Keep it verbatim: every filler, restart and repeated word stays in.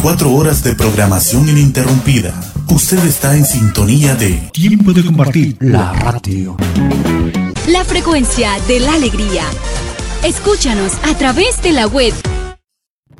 veinticuatro horas de programación ininterrumpida. Usted está en sintonía de Tiempo de Compartir, la radio. La frecuencia de la alegría. Escúchanos a través de la web